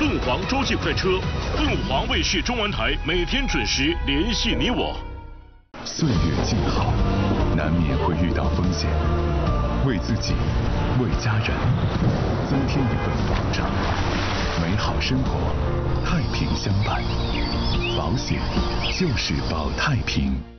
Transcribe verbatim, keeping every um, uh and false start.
凤凰洲际快车，凤凰卫视中文台每天准时联系你我。 岁月静好，难免会遇到风险，为自己，为家人，增添一份保障。美好生活，太平相伴，保险就是保太平。